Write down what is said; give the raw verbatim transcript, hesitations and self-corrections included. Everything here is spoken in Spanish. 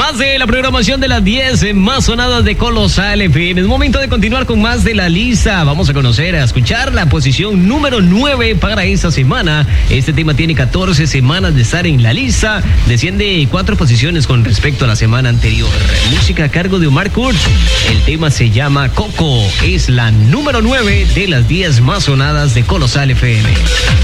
Más de la programación de las diez más sonadas de Colosal F M. Es momento de continuar con más de la lista. Vamos a conocer, a escuchar la posición número nueve para esta semana. Este tema tiene catorce semanas de estar en la lista. Desciende cuatro posiciones con respecto a la semana anterior. Música a cargo de Omar Kurz. El tema se llama Coco. Es la número nueve de las diez más sonadas de Colosal F M.